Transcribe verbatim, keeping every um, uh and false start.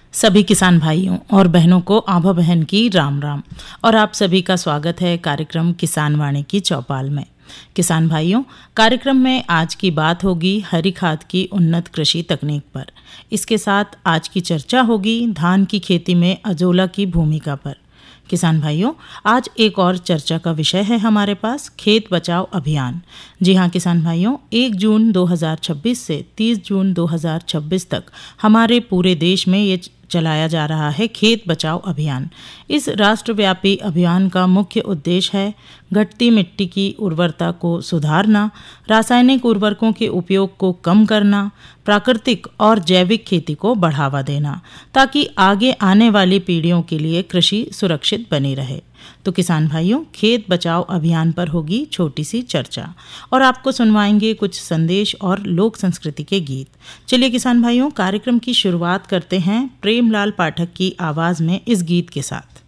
सभी किसान भाइयों और बहनों को आभा बहन की राम राम और आप सभी का स्वागत है कार्यक्रम किसान वाणी की चौपाल में। किसान भाइयों, कार्यक्रम में आज की बात होगी हरी खाद की उन्नत कृषि तकनीक पर। इसके साथ आज की चर्चा होगी धान की खेती में अजोला की भूमिका पर। किसान भाइयों, आज एक और चर्चा का विषय है हमारे पास खेत बचाओ अभियान। जी हाँ किसान भाइयों, एक जून दो हज़ार छब्बीस से तीस जून दो हज़ार छब्बीस तक हमारे पूरे देश में ये चलाया जा रहा है खेत बचाओ अभियान। इस राष्ट्रव्यापी अभियान का मुख्य उद्देश्य है घटती मिट्टी की उर्वरता को सुधारना, रासायनिक उर्वरकों के उपयोग को कम करना, प्राकृतिक और जैविक खेती को बढ़ावा देना, ताकि आगे आने वाली पीढ़ियों के लिए कृषि सुरक्षित बनी रहे। तो किसान भाइयों, खेत बचाओ अभियान पर होगी छोटी सी चर्चा और आपको सुनवाएंगे कुछ संदेश और लोक संस्कृति के गीत। चलिए किसान भाइयों, कार्यक्रम की शुरुआत करते हैं प्रेमलाल पाठक की आवाज में इस गीत के साथ।